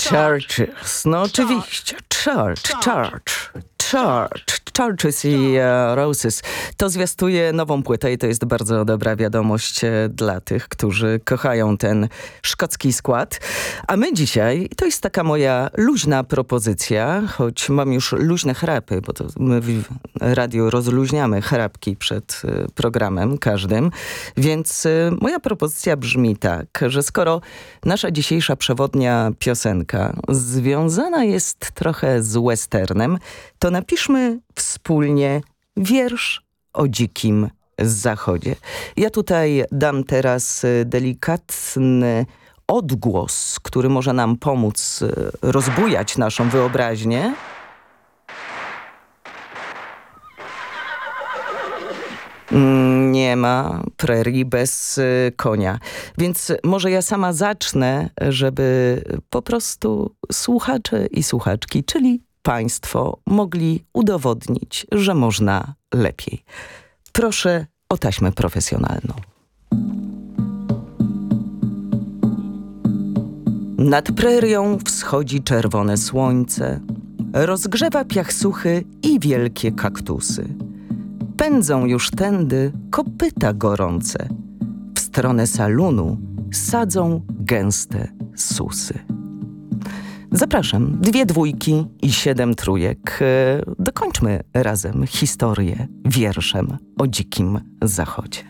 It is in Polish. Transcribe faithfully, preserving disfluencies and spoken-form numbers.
Churches, no oczywiście. Church, church, church, churches i e, roses. To zwiastuje nową płytę i to jest bardzo dobra wiadomość e, dla tych, którzy kochają ten szkocki skład. A my dzisiaj, to jest taka moja luźna propozycja, choć mam już luźne chrapy, bo to my w radiu rozluźniamy chrapki przed e, programem każdym, więc e, moja propozycja brzmi tak, że skoro nasza dzisiejsza przewodnia piosenka związana jest trochę z westernem, to napiszmy wspólnie wiersz o dzikim zachodzie. Ja tutaj dam teraz delikatny odgłos, który może nam pomóc rozbujać naszą wyobraźnię. Nie ma prerii bez y, konia. Więc może ja sama zacznę, żeby po prostu słuchacze i słuchaczki, czyli państwo, mogli udowodnić, że można lepiej. Proszę o taśmę profesjonalną. Nad prerią wschodzi czerwone słońce, rozgrzewa piach suchy i wielkie kaktusy. Pędzą już tędy kopyta gorące. W stronę salunu sadzą gęste susy. Zapraszam, dwie dwójki i siedem trójek. Dokończmy razem historię wierszem o dzikim zachodzie.